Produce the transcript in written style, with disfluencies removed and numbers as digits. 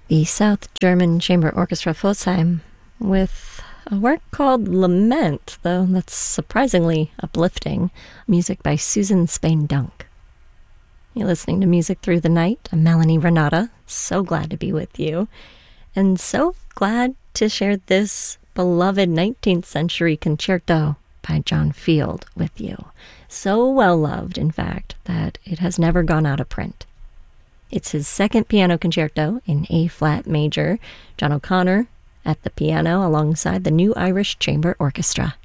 the South German Chamber Orchestra Pforzheim with a work called Lament, though that's surprisingly uplifting, music by Susan Spain-Dunk. You're listening to Music Through the Night. I'm Melanie Renata. So glad to be with you, and so glad to share this beloved 19th century concerto by John Field with you. So well loved, in fact, that it has never gone out of print. It's his second piano concerto in A-flat major. John O'Connor at the piano alongside the New Irish Chamber Orchestra.